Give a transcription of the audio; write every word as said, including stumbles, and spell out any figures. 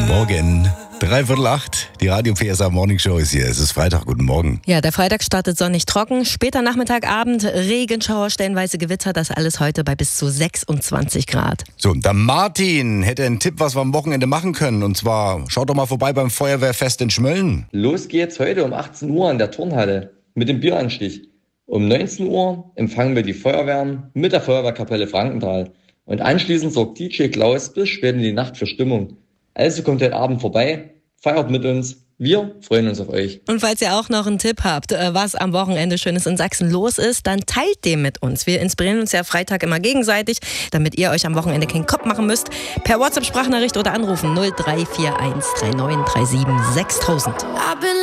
Guten Morgen. Dreiviertel acht, die Radio P S A Morning Show ist hier. Es ist Freitag, guten Morgen. Ja, der Freitag startet sonnig trocken. Später Nachmittag, Abend, Regenschauer, stellenweise Gewitter. Das alles heute bei bis zu sechsundzwanzig Grad. So, der Martin hätte einen Tipp, was wir am Wochenende machen können. Und zwar, schaut doch mal vorbei beim Feuerwehrfest in Schmölln. Los geht's heute um achtzehn Uhr in der Turnhalle mit dem Bieranstich. Um neunzehn Uhr empfangen wir die Feuerwehren mit der Feuerwehrkapelle Frankenthal. Und anschließend sorgt D J Klaus bis spät in die Nacht für Stimmung. Also kommt heute Abend vorbei, feiert mit uns. Wir freuen uns auf euch. Und falls ihr auch noch einen Tipp habt, was am Wochenende Schönes in Sachsen los ist, dann teilt den mit uns. Wir inspirieren uns ja Freitag immer gegenseitig, damit ihr euch am Wochenende keinen Kopf machen müsst. Per WhatsApp-Sprachnachricht oder anrufen null drei vier eins drei neun drei sieben sechstausend.